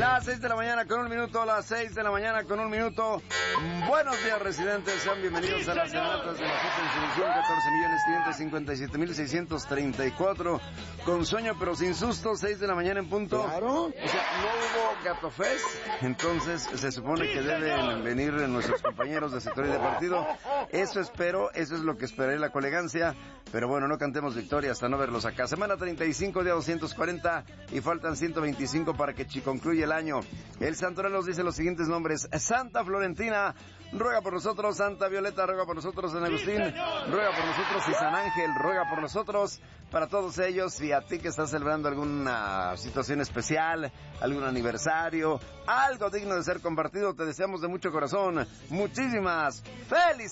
Las 6 de la mañana con 1 minuto, las 6 de la mañana con 1 minuto. Buenos días, residentes, sean bienvenidos a las serenatas de la Jota en su edición 14.557.634. Con sueño pero sin susto, 6 de la mañana en punto. Claro. O sea, no hubo Gato Fest, entonces se supone que deben venir nuestros compañeros de sector y de partido. Eso espero, eso es lo que esperé, la colegancia. Pero bueno, no cantemos victoria hasta no verlos acá. Semana 35, día 240, y faltan 125 para que concluya el año. El santoral nos dice los siguientes nombres: Santa Florentina, ruega por nosotros. Santa Violeta, ruega por nosotros. San Agustín, ruega por nosotros. Y San Ángel, ruega por nosotros. Para todos ellos, y a ti que estás celebrando alguna situación especial, algún aniversario, algo digno de ser compartido, te deseamos de mucho corazón muchísimas felicidades.